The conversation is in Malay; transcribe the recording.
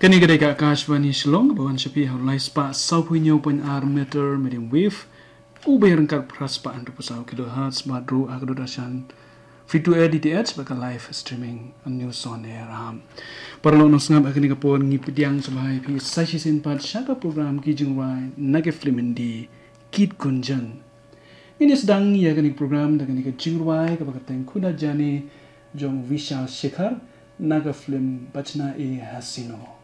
Kani gede ka Akashvani Shillong bawan shapi haulai spa saupunyo pun meter medium wave ubay rangkat praspa andu pusau kilohertz badru agdo dasan free to air DTH baka live streaming news on air parlo no sngam akini kapon ngipidiang sabay pi sashi sin pat shaka program ki jingwai nage flimindi kit kunjan ini sedang ya kani program dengan ka jingwai ka baka tengkuda jani jong Vishal Shekhar naga film bachna e hasino